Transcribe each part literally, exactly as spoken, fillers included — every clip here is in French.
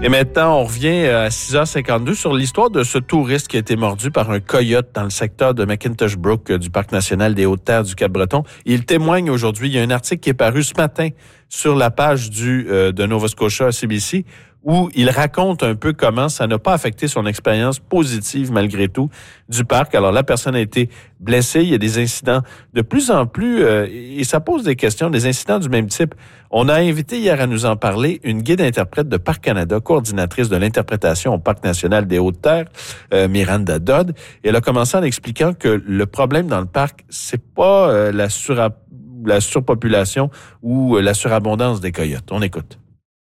Et maintenant, on revient à six heures cinquante-deux sur l'histoire de ce touriste qui a été mordu par un coyote dans le secteur de McIntosh Brook du Parc national des Hautes-Terres du Cap-Breton. Il témoigne aujourd'hui. Il y a un article qui est paru ce matin sur la page du euh, de Nova Scotia C B C où il raconte un peu comment ça n'a pas affecté son expérience positive malgré tout du parc. Alors, la personne a été blessée. Il y a des incidents de plus en plus, euh, et ça pose des questions, des incidents du même type. On a invité hier à nous en parler une guide-interprète de Parc Canada, coordinatrice de l'interprétation au Parc national des Hautes-Terres, euh, Miranda Dodd. Et elle a commencé en expliquant que le problème dans le parc, c'est pas euh, la, sura, la surpopulation ou euh, la surabondance des coyotes. On écoute.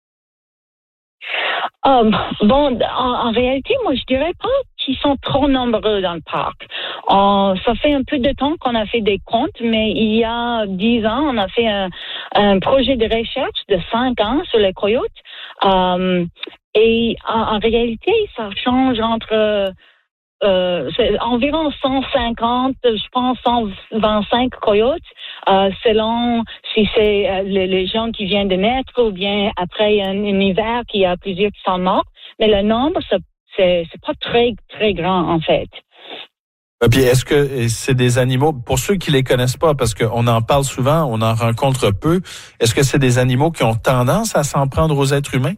Um, bon, en, en réalité, moi, je dirais pas qu'ils sont trop nombreux dans le parc. On, ça fait un peu de temps qu'on a fait des comptes, mais il y a dix ans, on a fait un, un projet de recherche de cinq ans sur les coyotes. Um, et en, en réalité, ça change entre Euh, c'est environ cent cinquante, je pense cent vingt-cinq coyotes, euh, selon si c'est euh, les, les gens qui viennent de naître ou bien après un, un hiver qu'il y a plusieurs qui sont morts. Mais le nombre, c'est, c'est, c'est pas très, très grand, en fait. Et puis, est-ce que c'est des animaux, pour ceux qui les connaissent pas, parce qu'on en parle souvent, on en rencontre peu, est-ce que c'est des animaux qui ont tendance à s'en prendre aux êtres humains?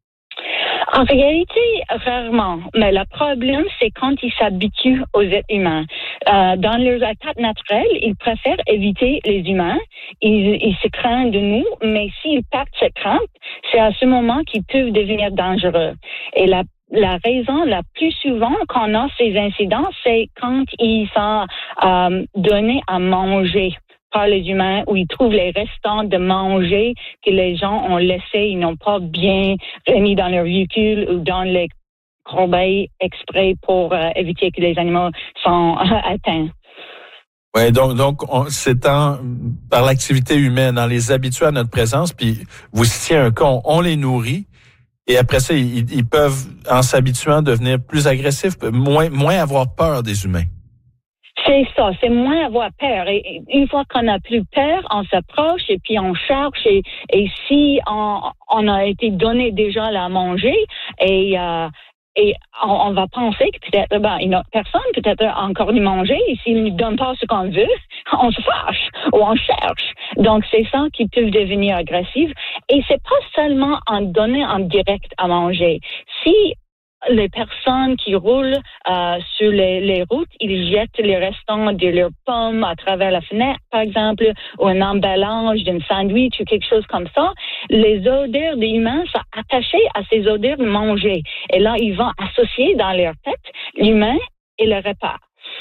En réalité, rarement. Mais le problème, c'est quand ils s'habituent aux êtres humains. Euh, dans leurs attaques naturelles, ils préfèrent éviter les humains. Ils, ils se craignent de nous, mais s'ils perdent cette crainte, c'est à ce moment qu'ils peuvent devenir dangereux. Et la La raison la plus souvent qu'on a ces incidents, c'est quand ils sont euh, donnés à manger par les humains, où ils trouvent les restants de manger que les gens ont laissés, ils n'ont pas bien remis dans leur véhicule ou dans les corbeilles exprès pour euh, éviter que les animaux sont euh, atteints. Oui, donc, donc on, c'est en, par l'activité humaine, en les habituant à notre présence, puis vous citiez un cas, on, on les nourrit, et après ça, ils, ils peuvent, en s'habituant, devenir plus agressifs, moins, moins avoir peur des humains. C'est ça, c'est moins avoir peur. Et une fois qu'on n'a plus peur, on s'approche et puis on cherche. Et, et si on, on a été donné déjà à manger, et, euh, et on, on va penser que peut-être ben, une autre personne peut-être a encore du manger. Et s'il ne nous donne pas ce qu'on veut, on se fâche ou on cherche. Donc c'est ça qui peut devenir agressif. Et c'est pas seulement en donnant en direct à manger. Si les personnes qui roulent euh, sur les, les routes, ils jettent les restants de leurs pommes à travers la fenêtre, par exemple, ou un emballage d'un sandwich ou quelque chose comme ça. Les odeurs des humains sont attachées à ces odeurs de manger. Et là, ils vont associer dans leur tête l'humain et le repas.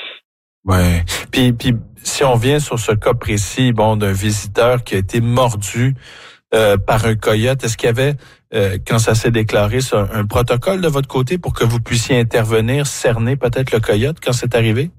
Ouais. Puis, puis, si on vient sur ce cas précis, bon, d'un visiteur qui a été mordu Euh, par un coyote, est-ce qu'il y avait, euh, quand ça s'est déclaré, ça, un protocole de votre côté pour que vous puissiez intervenir, cerner peut-être le coyote quand c'est arrivé?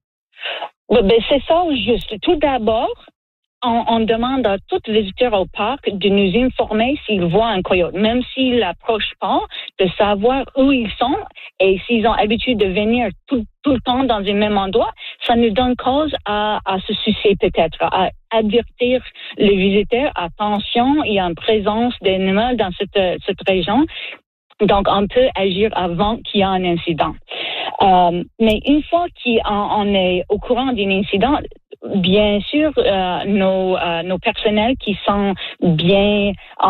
Ben, c'est ça, juste. Tout d'abord, on, on demande à tout visiteur au parc de nous informer s'il voit un coyote, même s'il n'approche pas, de savoir où ils sont et s'ils ont l'habitude de venir tout, tout le temps dans le même endroit. Ça nous donne cause à, à se soucier peut-être, à avertir les visiteurs, attention, il y a une présence d'animaux dans cette, cette région. Donc, on peut agir avant qu'il y ait un incident. Euh, mais une fois qu'on est au courant d'un incident, bien sûr, euh, nos, euh, nos personnels qui sont bien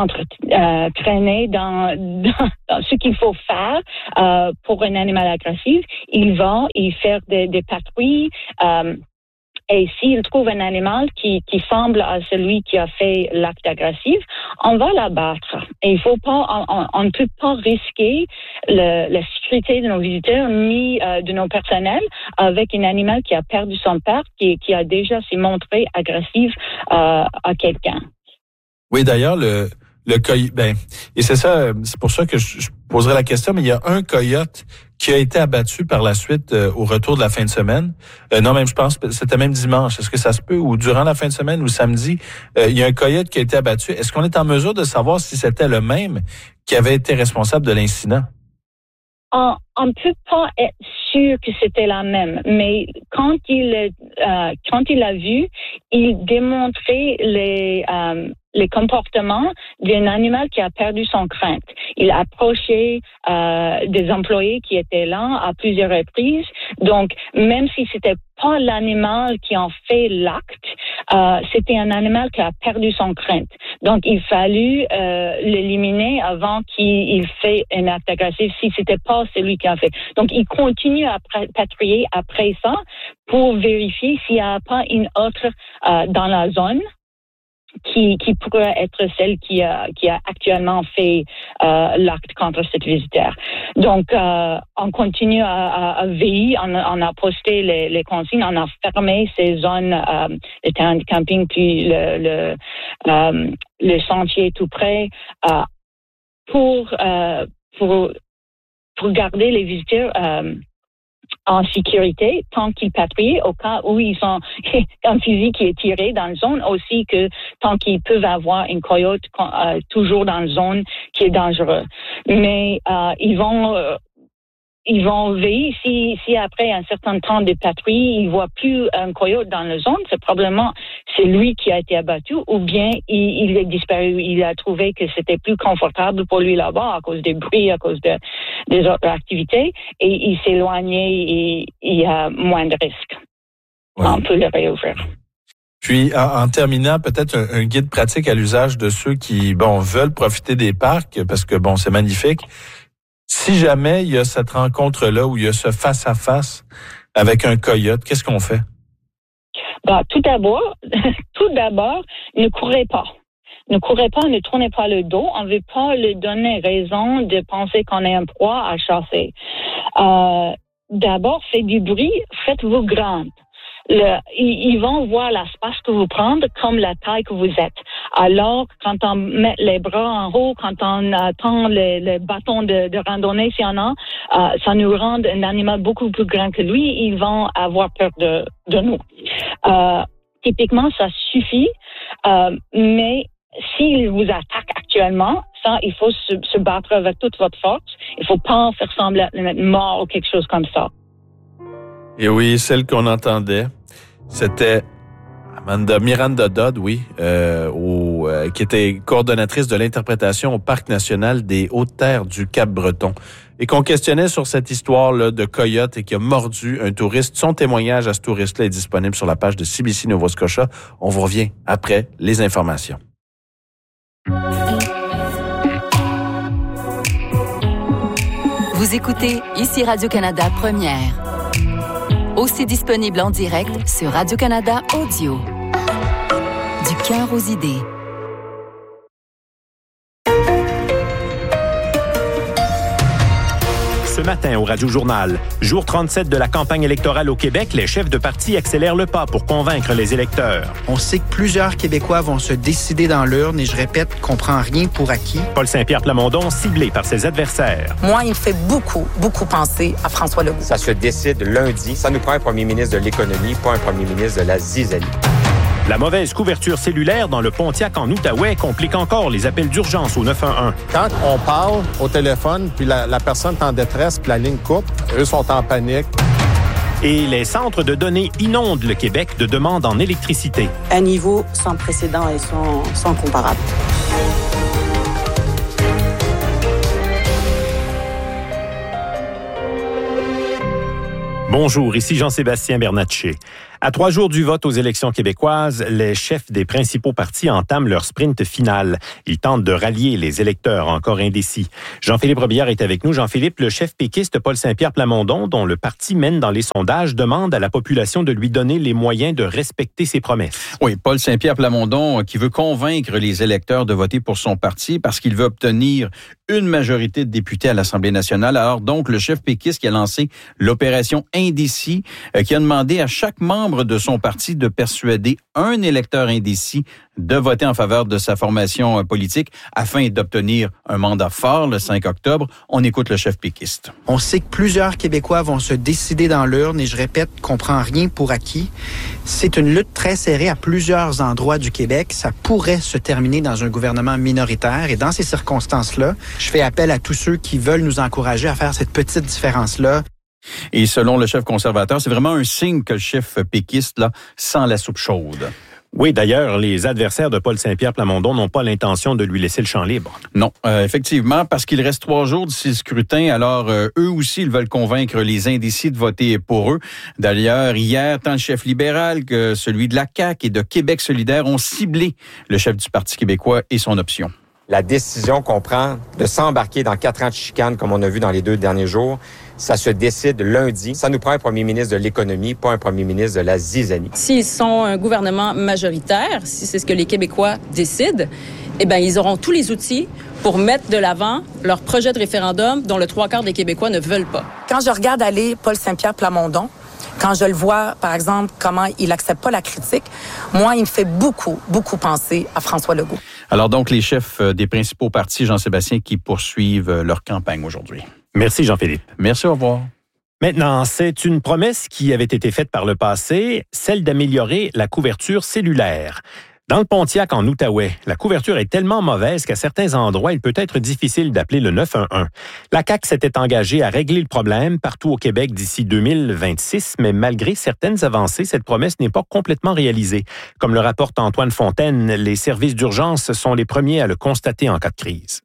entraînés euh, dans, dans, dans ce qu'il faut faire euh, pour un animal agressif, ils vont y faire des, des patrouilles. Euh, Et s'il trouve un animal qui, qui semble à celui qui a fait l'acte agressif, on va l'abattre. Et il faut pas, on, on ne peut pas risquer le, la sécurité de nos visiteurs ni euh, de nos personnels avec un animal qui a perdu son père, qui, qui a déjà s'est montré agressif euh, à quelqu'un. Oui, d'ailleurs, le, le coyote, ben, et c'est ça, c'est pour ça que je, je poserai la question, mais il y a un coyote qui a été abattu par la suite euh, au retour de la fin de semaine. Euh, non, même je pense c'était même dimanche. Est-ce que ça se peut? Ou durant la fin de semaine ou samedi, euh, il y a un coyote qui a été abattu. Est-ce qu'on est en mesure de savoir si c'était le même qui avait été responsable de l'incident? On ne peut pas être sûr que c'était la même, mais quand il, euh, quand il a vu, il démontrait les, euh, les comportements d'un animal qui a perdu son crainte. Il a approché euh, des employés qui étaient là à plusieurs reprises. Donc, même si c'était pas l'animal qui en fait l'acte, euh, c'était un animal qui a perdu son crainte. Donc, il fallut euh, l'éliminer avant qu'il il fait un acte agressif si c'était pas celui qui a fait. Donc, il continue à patrouiller après ça pour vérifier s'il n'y a pas une autre euh, dans la zone qui, qui pourrait être celle qui a, qui a actuellement fait euh, l'acte contre cette visiteure. Donc, euh, on continue à, à, à veiller, on, on a posté les, les consignes, on a fermé ces zones, euh, le terrain de camping, puis le, le, euh, le sentier tout près, euh, pour, euh, pour, pour garder les visiteurs euh, en sécurité tant qu'ils patrouillent au cas où ils sont un fusil qui est tiré dans la zone, aussi que tant qu'ils peuvent avoir une coyote euh, toujours dans la zone qui est dangereuse. Mais euh, ils vont euh, ils vont veiller si, si après un certain temps de patrouille, ils voient plus un coyote dans la zone, c'est probablement c'est lui qui a été abattu ou bien il, il est disparu. Il a trouvé que c'était plus confortable pour lui là-bas à cause des bruits, à cause de, des autres activités et il s'est éloigné et il y a moins de risques. Oui. On peut le réouvrir. Puis, en, en terminant, peut-être un, un guide pratique à l'usage de ceux qui, bon, veulent profiter des parcs parce que, bon, c'est magnifique. Si jamais il y a cette rencontre-là où il y a ce face-à-face avec un coyote, qu'est-ce qu'on fait? Bah, tout d'abord, tout d'abord, ne courez pas. Ne courez pas, ne tournez pas le dos. On ne veut pas lui donner raison de penser qu'on est un proie à chasser. Euh, d'abord, faites du bruit, faites-vous grande. Le, ils, ils vont voir l'espace que vous prenez comme la taille que vous êtes. Alors, quand on met les bras en haut, quand on attend le, le bâton de, de randonnée, s'il y en a, euh, ça nous rend un animal beaucoup plus grand que lui. Ils vont avoir peur de, de nous. Euh, typiquement, ça suffit, euh, mais s'il vous attaque actuellement, ça, il faut se, se battre avec toute votre force. Il ne faut pas faire semblant de mettre mort ou quelque chose comme ça. Et oui, celle qu'on entendait, c'était Amanda Miranda Dodd, oui, euh, au, euh, qui était coordonnatrice de l'interprétation au Parc national des Hautes-Terres du Cap-Breton. Et qu'on questionnait sur cette histoire-là de coyote et qui a mordu un touriste. Son témoignage à ce touriste-là est disponible sur la page de C B C Nova Scotia. On vous revient après les informations. Vous écoutez ici Radio-Canada Première. Aussi disponible en direct sur Radio-Canada Audio. Du cœur aux idées. Ce matin au Radio-Journal, jour trente-sept de la campagne électorale au Québec, les chefs de parti accélèrent le pas pour convaincre les électeurs. On sait que plusieurs Québécois vont se décider dans l'urne et je répète qu'on prend rien pour acquis. Paul Saint-Pierre Plamondon, ciblé par ses adversaires. Moi, il me fait beaucoup, beaucoup penser à François Legault. Ça se décide lundi. Ça nous prend un premier ministre de l'économie, pas un premier ministre de la zizanie. La mauvaise couverture cellulaire dans le Pontiac en Outaouais complique encore les appels d'urgence au neuf un un. Quand on parle au téléphone, puis la, la personne est en détresse, puis la ligne coupe, eux sont en panique. Et les centres de données inondent le Québec de demandes en électricité. Un niveau sans précédent et sans, sans comparable. Bonjour, ici Jean-Sébastien Bernatchez. À trois jours du vote aux élections québécoises, les chefs des principaux partis entament leur sprint final. Ils tentent de rallier les électeurs encore indécis. Jean-Philippe Robillard est avec nous. Jean-Philippe, le chef péquiste Paul Saint-Pierre Plamondon, dont le parti mène dans les sondages, demande à la population de lui donner les moyens de respecter ses promesses. Oui, Paul Saint-Pierre Plamondon qui veut convaincre les électeurs de voter pour son parti parce qu'il veut obtenir une majorité de députés à l'Assemblée nationale. Alors donc, le chef péquiste qui a lancé l'opération Indécis, euh, qui a demandé à chaque membre de son parti de persuader un électeur indécis de voter en faveur de sa formation politique afin d'obtenir un mandat fort le cinq octobre. On écoute le chef péquiste. On sait que plusieurs Québécois vont se décider dans l'urne et je répète qu'on prend rien pour acquis. C'est une lutte très serrée à plusieurs endroits du Québec. Ça pourrait se terminer dans un gouvernement minoritaire et dans ces circonstances-là, je fais appel à tous ceux qui veulent nous encourager à faire cette petite différence-là. Et selon le chef conservateur, c'est vraiment un signe que le chef péquiste là sent la soupe chaude. Oui, d'ailleurs, les adversaires de Paul Saint-Pierre Plamondon n'ont pas l'intention de lui laisser le champ libre. Non, euh, effectivement, parce qu'il reste trois jours d'ici le scrutin. Alors, euh, eux aussi, ils veulent convaincre les indécis de voter pour eux. D'ailleurs, hier, tant le chef libéral que celui de la C A Q et de Québec solidaire ont ciblé le chef du Parti québécois et son option. La décision qu'on prend de s'embarquer dans quatre ans de chicane, comme on a vu dans les deux derniers jours, ça se décide lundi. Ça nous prend un premier ministre de l'économie, pas un premier ministre de la zizanie. S'ils sont un gouvernement majoritaire, si c'est ce que les Québécois décident, eh bien, ils auront tous les outils pour mettre de l'avant leur projet de référendum dont le trois quarts des Québécois ne veulent pas. Quand je regarde aller Paul Saint-Pierre Plamondon, quand je le vois, par exemple, comment il accepte pas la critique, moi, il me fait beaucoup, beaucoup penser à François Legault. Alors donc, les chefs des principaux partis, Jean-Sébastien, qui poursuivent leur campagne aujourd'hui. Merci, Jean-Philippe. Merci, au revoir. Maintenant, c'est une promesse qui avait été faite par le passé, celle d'améliorer la couverture cellulaire. Dans le Pontiac, en Outaouais, la couverture est tellement mauvaise qu'à certains endroits, il peut être difficile d'appeler le neuf un un. La C A Q s'était engagée à régler le problème partout au Québec d'ici deux mille vingt-six, mais malgré certaines avancées, cette promesse n'est pas complètement réalisée. Comme le rapporte Antoine Fontaine, les services d'urgence sont les premiers à le constater en cas de crise.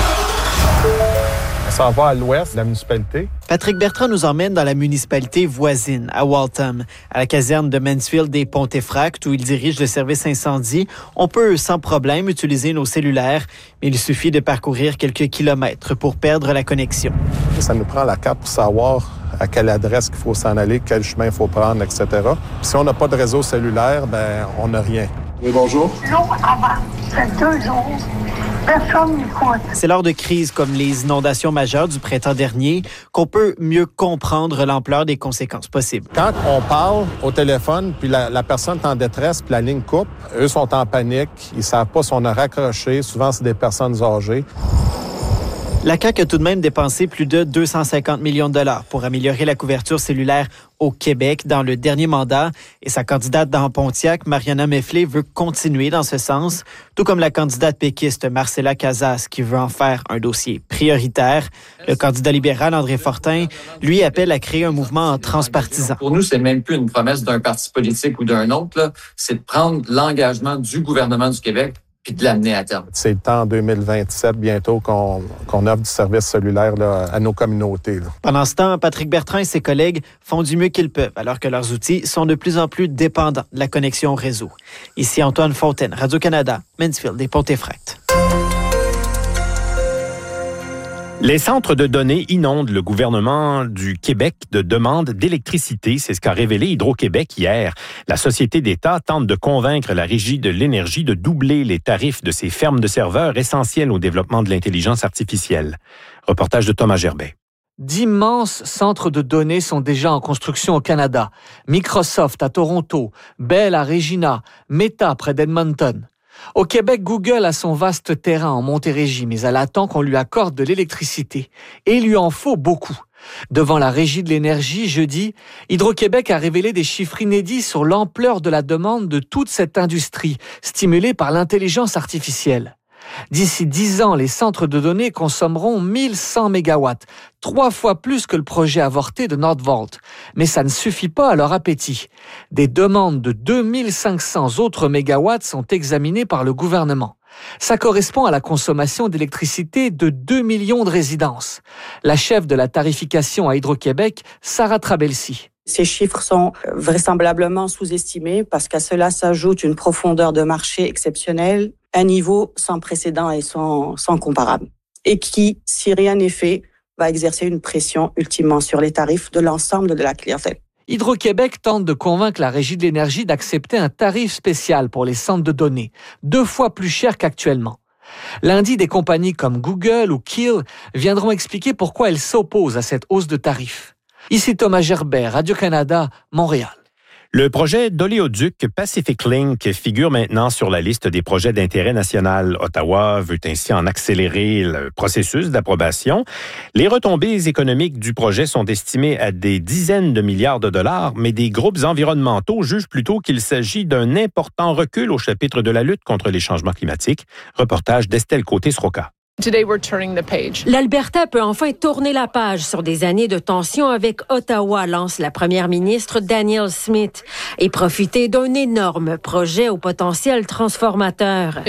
Ça va à l'ouest de la municipalité. Patrick Bertrand nous emmène dans la municipalité voisine, à Waltham, à la caserne de Mansfield des Pontefract, où il dirige le service incendie. On peut sans problème utiliser nos cellulaires, mais il suffit de parcourir quelques kilomètres pour perdre la connexion. Ça nous prend la carte pour savoir à quelle adresse qu'il faut s'en aller, quel chemin il faut prendre, et cetera. Puis si on n'a pas de réseau cellulaire, ben on n'a rien. Oui, bonjour. L'eau avant, c'est deux jours. Personne n'écoute. C'est lors de crises comme les inondations majeures du printemps dernier qu'on peut mieux comprendre l'ampleur des conséquences possibles. Quand on parle au téléphone, puis la, la personne est en détresse, puis la ligne coupe, eux sont en panique, ils savent pas si on a raccroché. Souvent, c'est des personnes âgées. La C A Q a tout de même dépensé plus de deux cent cinquante millions de dollars pour améliorer la couverture cellulaire au Québec dans le dernier mandat. Et sa candidate dans Pontiac, Mariana Mefflé, veut continuer dans ce sens, tout comme la candidate péquiste Marcella Casas, qui veut en faire un dossier prioritaire. Le candidat libéral André Fortin, lui, appelle à créer un mouvement transpartisan. Pour nous, c'est même plus une promesse d'un parti politique ou d'un autre, là. C'est de prendre l'engagement du gouvernement du Québec puis de l'amener à terme. C'est le temps en deux mille vingt-sept bientôt qu'on, qu'on offre du service cellulaire là, à nos communautés. Là. Pendant ce temps, Patrick Bertrand et ses collègues font du mieux qu'ils peuvent, alors que leurs outils sont de plus en plus dépendants de la connexion au réseau. Ici Antoine Fontaine, Radio-Canada, Mansfield et Pontefract. Les centres de données inondent le gouvernement du Québec de demandes d'électricité. C'est ce qu'a révélé Hydro-Québec hier. La société d'État tente de convaincre la Régie de l'énergie de doubler les tarifs de ses fermes de serveurs essentielles au développement de l'intelligence artificielle. Reportage de Thomas Gerbet. D'immenses centres de données sont déjà en construction au Canada. Microsoft à Toronto, Bell à Regina, Meta près d'Edmonton. Au Québec, Google a son vaste terrain en Montérégie, mais elle attend qu'on lui accorde de l'électricité. Et il lui en faut beaucoup. Devant la Régie de l'énergie, jeudi, Hydro-Québec a révélé des chiffres inédits sur l'ampleur de la demande de toute cette industrie, stimulée par l'intelligence artificielle. D'ici dix ans, les centres de données consommeront mille cent mégawatts, trois fois plus que le projet avorté de Nordvolt. Mais ça ne suffit pas à leur appétit. Des demandes de deux mille cinq cents autres mégawatts sont examinées par le gouvernement. Ça correspond à la consommation d'électricité de deux millions de résidences. La chef de la tarification à Hydro-Québec, Sarah Trabelsi. Ces chiffres sont vraisemblablement sous-estimés parce qu'à cela s'ajoute une profondeur de marché exceptionnelle, un niveau sans précédent et sans, sans comparable. Et qui, si rien n'est fait, va exercer une pression ultimement sur les tarifs de l'ensemble de la clientèle. Hydro-Québec tente de convaincre la Régie de l'énergie d'accepter un tarif spécial pour les centres de données, deux fois plus cher qu'actuellement. Lundi, des compagnies comme Google ou Keel viendront expliquer pourquoi elles s'opposent à cette hausse de tarifs. Ici Thomas Gerbet, Radio-Canada, Montréal. Le projet d'oléoduc Pacific Link figure maintenant sur la liste des projets d'intérêt national. Ottawa veut ainsi en accélérer le processus d'approbation. Les retombées économiques du projet sont estimées à des dizaines de milliards de dollars, mais des groupes environnementaux jugent plutôt qu'il s'agit d'un important recul au chapitre de la lutte contre les changements climatiques. Reportage d'Estelle Côté-Sroka. L'Alberta peut enfin tourner la page sur des années de tension avec Ottawa, lance la première ministre Danielle Smith, et profiter d'un énorme projet au potentiel transformateur.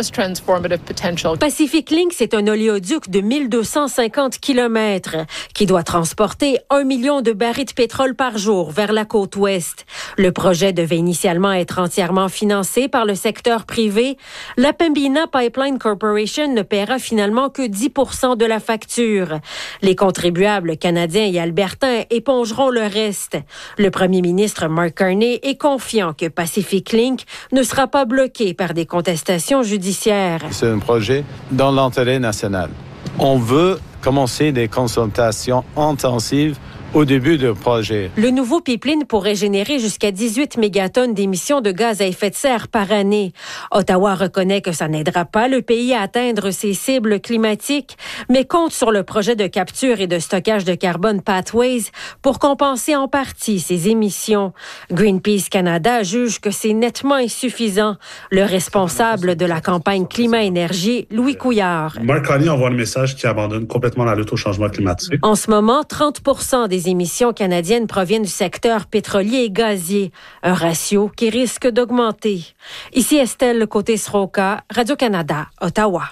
Pacific Link, c'est un oléoduc de mille deux cent cinquante kilomètres qui doit transporter un million de barils de pétrole par jour vers la côte ouest. Le projet devait initialement être entièrement financé par le secteur privé. La Pembina Pipeline Corporation ne paiera finalement que dix pour cent de la facture. Les contribuables canadiens et albertains épongeront le reste. Le premier ministre Mark Carney est confiant que Pacific Link ne sera pas bloqué par des contestations judiciaires. C'est un projet dans l'intérêt national. On veut commencer des consultations intensives au début du projet. Le nouveau pipeline pourrait générer jusqu'à dix-huit mégatonnes d'émissions de gaz à effet de serre par année. Ottawa reconnaît que ça n'aidera pas le pays à atteindre ses cibles climatiques, mais compte sur le projet de capture et de stockage de carbone Pathways pour compenser en partie ses émissions. Greenpeace Canada juge que c'est nettement insuffisant. Le responsable de la campagne Climat-Énergie, Louis Couillard. Mark Carney envoie un message qui abandonne complètement la lutte au changement climatique. En ce moment, trente pour cent des émissions canadiennes proviennent du secteur pétrolier et gazier, un ratio qui risque d'augmenter. Ici Estelle Côté-Sroka, Radio-Canada, Ottawa.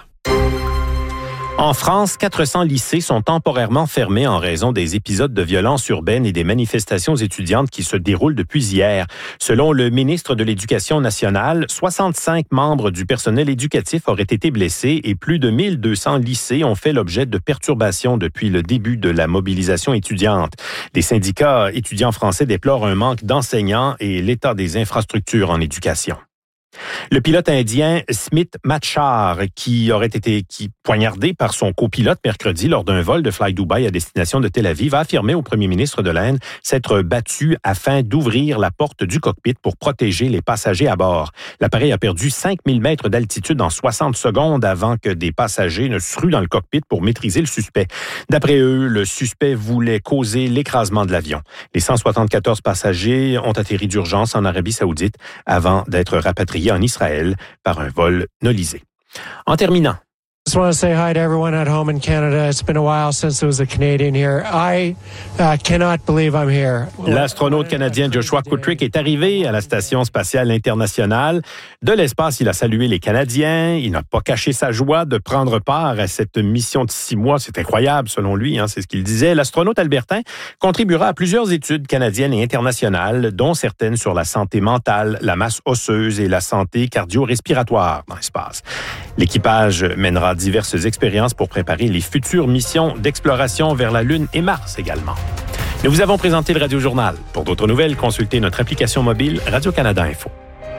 En France, quatre cents lycées sont temporairement fermés en raison des épisodes de violence urbaine et des manifestations étudiantes qui se déroulent depuis hier. Selon le ministre de l'Éducation nationale, soixante-cinq membres du personnel éducatif auraient été blessés et plus de mille deux cents lycées ont fait l'objet de perturbations depuis le début de la mobilisation étudiante. Les syndicats étudiants français déplorent un manque d'enseignants et l'état des infrastructures en éducation. Le pilote indien Smit Matchar, qui aurait été qui, poignardé par son copilote mercredi lors d'un vol de Fly Dubai à destination de Tel Aviv, a affirmé au premier ministre de l'Inde s'être battu afin d'ouvrir la porte du cockpit pour protéger les passagers à bord. L'appareil a perdu cinq mille mètres d'altitude en soixante secondes avant que des passagers ne se ruent dans le cockpit pour maîtriser le suspect. D'après eux, le suspect voulait causer l'écrasement de l'avion. Les cent soixante-quatorze passagers ont atterri d'urgence en Arabie Saoudite avant d'être rapatriés en Israël par un vol nolisé. En terminant, I just want to say hi to everyone at home in Canada. It's been a while since there was a Canadian here. I uh, cannot believe I'm here. L'astronaute canadien Joshua Kutrick est arrivé à la Station spatiale internationale. De l'espace, il a salué les Canadiens. Il n'a pas caché sa joie de prendre part à cette mission de six mois. C'est incroyable, selon lui, hein, c'est ce qu'il disait. L'astronaute albertain contribuera à plusieurs études canadiennes et internationales, dont certaines sur la santé mentale, la masse osseuse et la santé cardio-respiratoire dans l'espace. L'équipage mènera diverses expériences pour préparer les futures missions d'exploration vers la Lune et Mars également. Nous vous avons présenté le Radio Journal. Pour d'autres nouvelles, consultez notre application mobile Radio-Canada Info.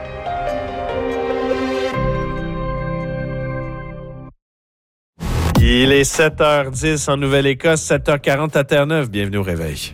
Il est sept heures dix en Nouvelle-Écosse, sept heures quarante à Terre-Neuve. Bienvenue au Réveil.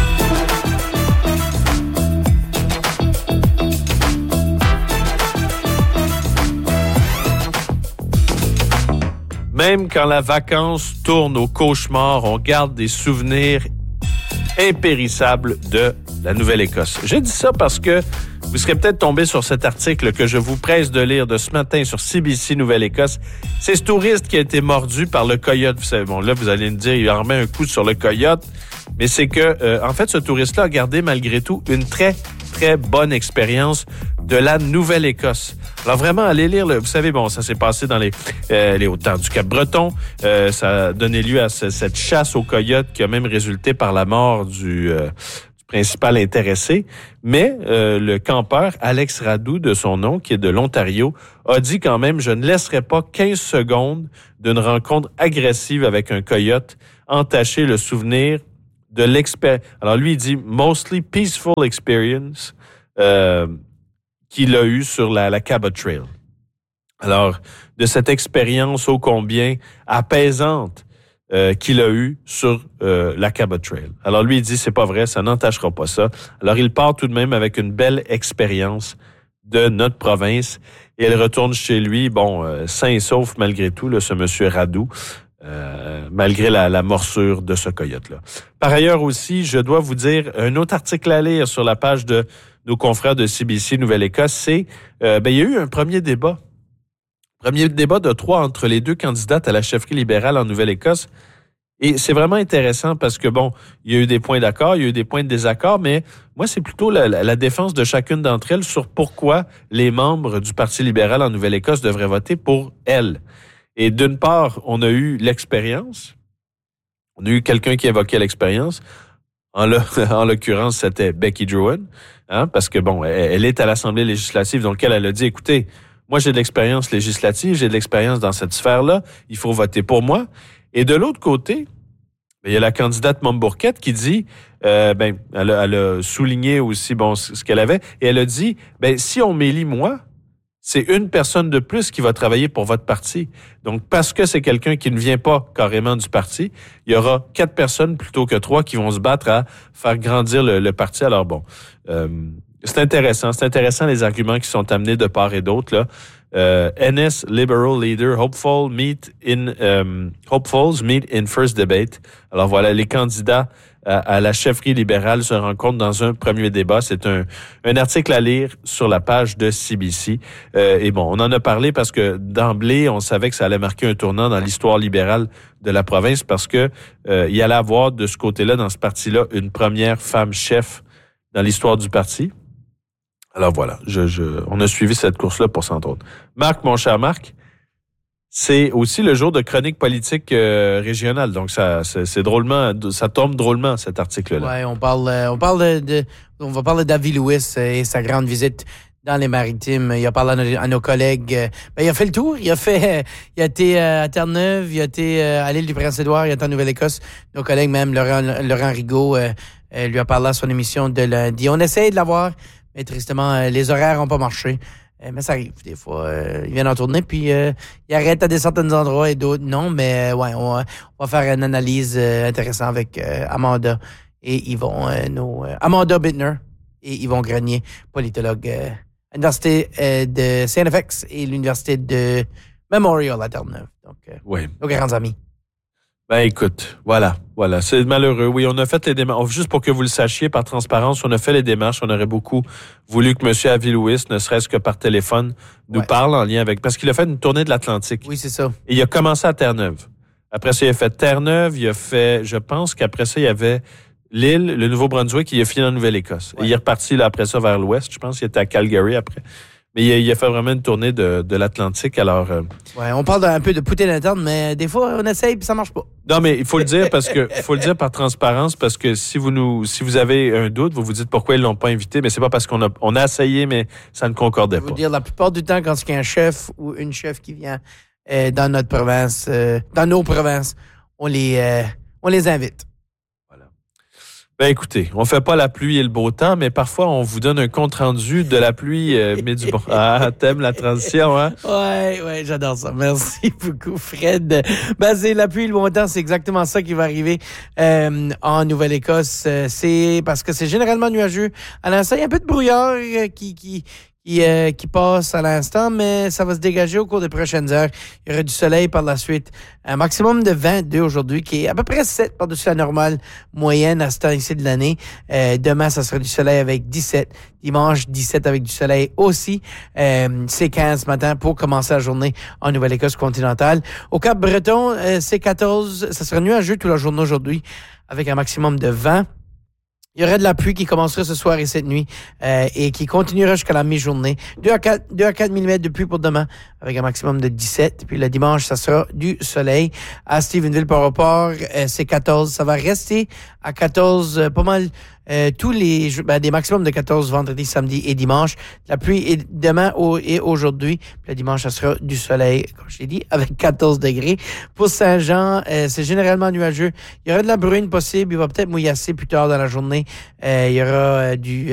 Même quand la vacance tourne au cauchemar, on garde des souvenirs impérissables de la Nouvelle-Écosse. J'ai dit ça parce que vous serez peut-être tombé sur cet article que je vous presse de lire de ce matin sur C B C Nouvelle-Écosse. C'est ce touriste qui a été mordu par le coyote. Vous savez, bon, là, vous allez me dire, il en remet un coup sur le coyote. Mais c'est que, euh, en fait, ce touriste-là a gardé malgré tout une très, très bonne expérience de la Nouvelle-Écosse. Alors vraiment, allez lire, le, vous savez, bon, ça s'est passé dans les, euh, les hauteurs du Cap-Breton. Euh, ça a donné lieu à ce, cette chasse aux coyotes qui a même résulté par la mort du, euh, du principal intéressé. Mais euh, le campeur, Alex Radou, de son nom, qui est de l'Ontario, a dit quand même, je ne laisserai pas quinze secondes d'une rencontre agressive avec un coyote entacher le souvenir de l'expérience. Alors lui, il dit « mostly peaceful experience euh, » qu'il a eu sur la, la Cabot Trail. Alors, de cette expérience ô combien apaisante euh, qu'il a eue sur euh, la Cabot Trail. Alors lui, il dit, c'est pas vrai, ça n'entachera pas ça. Alors, il part tout de même avec une belle expérience de notre province et elle retourne chez lui, bon, euh, sain et sauf malgré tout, là, ce monsieur Radou, euh, malgré la, la morsure de ce coyote-là. Par ailleurs aussi, je dois vous dire, un autre article à lire sur la page de nos confrères de C B C Nouvelle-Écosse, c'est, euh, ben, il y a eu un premier débat Premier débat de trois entre les deux candidates à la chefferie libérale en Nouvelle-Écosse. Et c'est vraiment intéressant parce que, bon, il y a eu des points d'accord, il y a eu des points de désaccord, mais moi, c'est plutôt la, la, la défense de chacune d'entre elles sur pourquoi les membres du Parti libéral en Nouvelle-Écosse devraient voter pour elle. Et d'une part, on a eu l'expérience. On a eu quelqu'un qui évoquait l'expérience. En, le, en l'occurrence, c'était Becky Drouin, hein, parce que, bon, elle, elle est à l'Assemblée législative, donc elle, elle a dit, écoutez, moi, j'ai de l'expérience législative, j'ai de l'expérience dans cette sphère-là, il faut voter pour moi. Et de l'autre côté, il y a la candidate Mombourquette qui dit, euh, ben, elle a, elle a souligné aussi bon ce qu'elle avait, et elle a dit, ben si on m'élit moi, c'est une personne de plus qui va travailler pour votre parti. Donc, parce que c'est quelqu'un qui ne vient pas carrément du parti, il y aura quatre personnes plutôt que trois qui vont se battre à faire grandir le, le parti. Alors bon, euh, c'est intéressant, c'est intéressant les arguments qui sont amenés de part et d'autre là. Uh, N S Liberal Leader Hopeful meet in um, Hopefuls meet in first debate. Alors voilà, les candidats à, à la chefferie libérale se rencontrent dans un premier débat. C'est un, un article à lire sur la page de C B C. Euh, et bon, on en a parlé parce que d'emblée, on savait que ça allait marquer un tournant dans l'histoire libérale de la province parce que euh, il y allait avoir de ce côté-là, dans ce parti-là, une première femme chef dans l'histoire du parti. Alors voilà, je, je, on a suivi cette course-là pour cent autres. Marc, mon cher Marc, c'est aussi le jour de chronique politique euh, régionale. Donc ça, c'est, c'est drôlement, ça tombe drôlement cet article-là. Ouais, on parle, euh, on parle de, de, on va parler de David Lewis et sa grande visite dans les Maritimes. Il a parlé à nos, à nos collègues. Ben, il a fait le tour. Il a fait, il a été à Terre-Neuve, il a été à l'île du Prince-Édouard, il a été en Nouvelle-Écosse. Nos collègues, même Laurent, Laurent Rigaud, euh, euh, lui a parlé à son émission de lundi. On essaye de l'avoir. Mais tristement, euh, les horaires n'ont pas marché. Euh, mais ça arrive, des fois. Euh, ils viennent en tournée, puis euh, ils arrêtent à des certains endroits et d'autres non. Mais euh, ouais, on, on va faire une analyse euh, intéressante avec euh, Amanda et Yvon, euh, nos, euh, Amanda Bittner et Yvon Grenier, politologue euh, à l'Université euh, de C N F X et l'Université de Memorial à Terre-Neuve. Donc, euh, oui. Nos grands amis. Ben écoute, voilà, voilà, c'est malheureux. Oui, on a fait les démarches, juste pour que vous le sachiez, par transparence, on a fait les démarches. On aurait beaucoup voulu que M. Avi-Lewis, ne serait-ce que par téléphone, nous ouais. parle en lien avec... Parce qu'il a fait une tournée de l'Atlantique. Oui, c'est ça. Et il a commencé à Terre-Neuve. Après ça, il a fait Terre-Neuve, il a fait... Je pense qu'après ça, il y avait l'île, le Nouveau-Brunswick, il a fini en Nouvelle-Écosse. Ouais. Et il est reparti là, après ça vers l'ouest, je pense qu'il était à Calgary après. Mais il a, il a fait vraiment une tournée de, de l'Atlantique, alors... Euh... Ouais, on parle un peu de Poutine interne, mais des fois, on essaye puis ça marche pas. Non, mais il faut le dire parce que... Il faut le dire par transparence, parce que si vous nous, si vous avez un doute, vous vous dites pourquoi ils l'ont pas invité, mais c'est pas parce qu'on a, on a essayé, mais ça ne concordait pas. Je veux pas. dire, la plupart du temps, quand il y a un chef ou une chef qui vient euh, dans notre province, euh, dans nos provinces, on les, euh, on les invite. Ben écoutez, on fait pas la pluie et le beau temps, mais parfois on vous donne un compte-rendu de la pluie, euh, mais du bon. Ah, t'aimes la transition, hein? Ouais, ouais, j'adore ça. Merci beaucoup, Fred. Ben, c'est la pluie et le beau temps, c'est exactement ça qui va arriver euh, en Nouvelle-Écosse. Euh, c'est parce que c'est généralement nuageux. À l'instant, il y a un peu de brouillard euh, qui... qui Qui, euh, qui passe à l'instant, mais ça va se dégager au cours des prochaines heures. Il y aura du soleil par la suite. Un maximum de vingt-deux aujourd'hui, qui est à peu près sept par-dessus la normale moyenne à ce temps-ci de l'année. Euh, demain, ça sera du soleil avec dix-sept. Dimanche, dix-sept avec du soleil aussi. Euh, c'est quinze ce matin pour commencer la journée en Nouvelle-Écosse continentale. Au Cap-Breton, euh, c'est quatorze. Ça sera nuageux toute la journée aujourd'hui avec un maximum de vingt. Il y aurait de la pluie qui commencerait ce soir et cette nuit euh, et qui continuera jusqu'à la mi-journée. deux à quatre millimètres de pluie pour demain avec un maximum de dix-sept. Puis le dimanche, ça sera du soleil. À Stephenville, par rapport, euh, c'est quatorze. Ça va rester à quatorze, euh, pas mal euh, tous les jours, ben, des maximums de quatorze vendredi, samedi et dimanche. La pluie est demain au, et aujourd'hui. Puis le dimanche, ça sera du soleil, comme je l'ai dit, avec quatorze degrés. Pour Saint-Jean, euh, c'est généralement nuageux. Il y aura de la bruine possible. Il va peut-être mouillasser plus tard dans la journée. Euh, il y aura euh, du